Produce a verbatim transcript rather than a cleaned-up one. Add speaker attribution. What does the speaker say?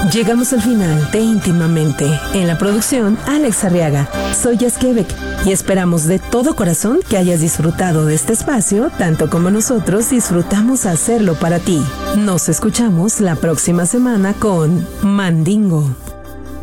Speaker 1: Llegamos al final de Íntimamente. En la producción, Alex Arriaga. Soy Jazz Quebec y esperamos de todo corazón que hayas disfrutado de este espacio tanto como nosotros disfrutamos hacerlo para ti. Nos escuchamos la próxima semana con Mandingo.